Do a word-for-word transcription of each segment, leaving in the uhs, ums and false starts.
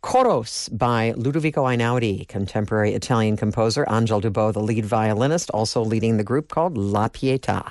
Choros by Ludovico Einaudi, contemporary Italian composer. Angel Dubot, the lead violinist, also leading the group called La Pietà.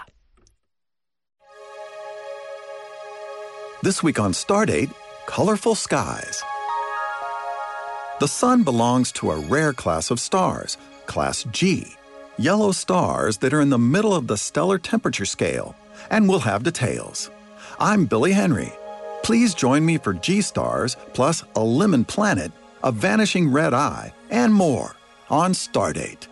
This week on Stardate, colorful skies. The sun belongs to a rare class of stars, Class G, yellow stars that are in the middle of the stellar temperature scale, and we'll have details. I'm Billy Henry. Please join me for G stars plus a lemon planet, a vanishing red eye, and more on Stardate.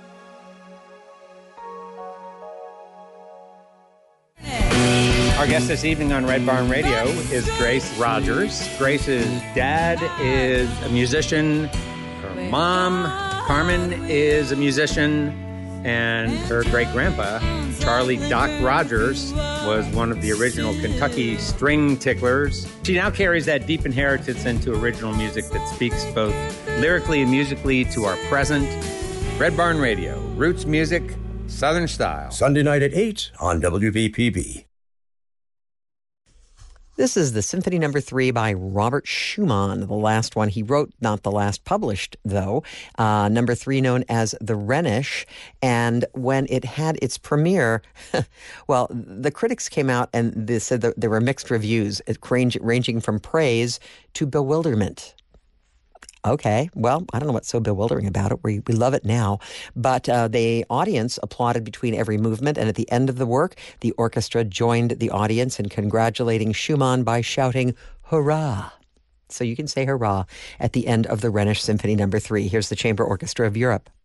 Our guest this evening on Red Barn Radio is Grace Rogers. Grace's dad is a musician. Her mom, Carmen, is a musician. And her great-grandpa, Charlie Doc Rogers, was one of the original Kentucky string ticklers. She now carries that deep inheritance into original music that speaks both lyrically and musically to our present. Red Barn Radio, roots music, Southern style. Sunday night at eight on W V P B. This is the Symphony Number Three by Robert Schumann, the last one he wrote, not the last published, though. Uh, number three, known as the Rhenish. And when it had its premiere, well, the critics came out and they said that there were mixed reviews, range, ranging from praise to bewilderment. Okay, well, I don't know what's so bewildering about it. We we love it now. But uh, the audience applauded between every movement, and at the end of the work, the orchestra joined the audience in congratulating Schumann by shouting, hurrah! So you can say hurrah at the end of the Rhenish Symphony Number Three. Here's the Chamber Orchestra of Europe.